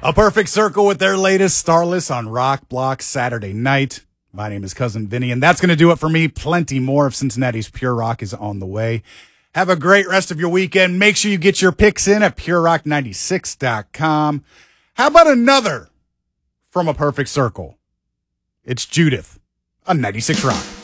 A Perfect Circle with their latest Starless on Rock Block Saturday night. My name is Cousin Vinny, and that's going to do it for me. Plenty more of Cincinnati's Pure Rock is on the way. Have a great rest of your weekend. Make sure you get your picks in at purerock96.com. How about another from A Perfect Circle? It's Judith on 96 Rock.